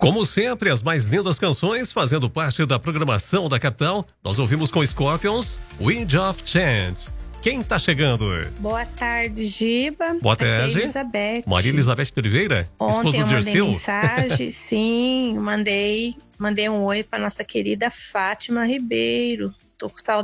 Como sempre, as mais lindas canções fazendo parte da programação da capital. Nós ouvimos com Scorpions, Wind of Change. Quem tá chegando? Boa tarde, Giba. Boa tarde. Aqui é Elizabeth. Maria Elizabeth de Oliveira? Ontem eu mandei Dirceu? mensagem, sim, mandei um oi para nossa querida Fátima Ribeiro. Tô com saudade